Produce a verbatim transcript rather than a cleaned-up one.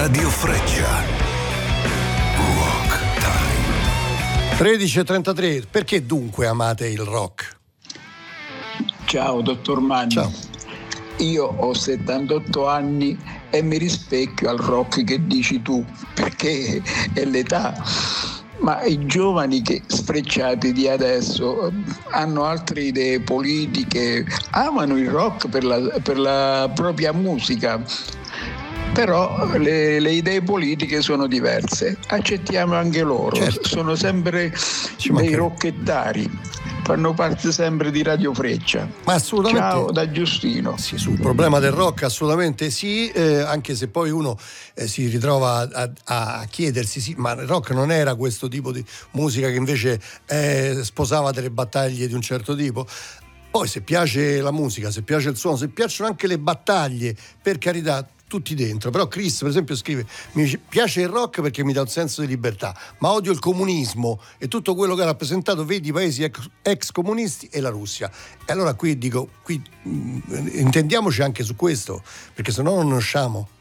Radio Freccia. Rock Time. tredici e trentatré. Perché dunque amate il rock? Ciao dottor Manni. Ciao. Io ho settantotto anni e mi rispecchio al rock che dici tu, perché è l'età. Ma i giovani che sfrecciati di adesso hanno altre idee politiche, amano il rock per la, per la propria musica, però le, le idee politiche sono diverse. Accettiamo anche loro, certo. Sono sempre dei rocchettari, fanno parte sempre di Radio Freccia. Ma assolutamente. Ciao da Giustino. Sì, sul problema del rock assolutamente sì, eh, anche se poi uno eh, si ritrova a, a, a chiedersi sì, ma il rock non era questo tipo di musica che invece eh, sposava delle battaglie di un certo tipo? Poi se piace la musica, se piace il suono, se piacciono anche le battaglie, per carità, tutti dentro. Però Chris per esempio scrive: mi piace il rock perché mi dà un senso di libertà, ma odio il comunismo e tutto quello che ha rappresentato, vedi i paesi ex, ex comunisti e la Russia. E allora qui dico, qui mh, intendiamoci anche su questo, perché se no non ne usciamo.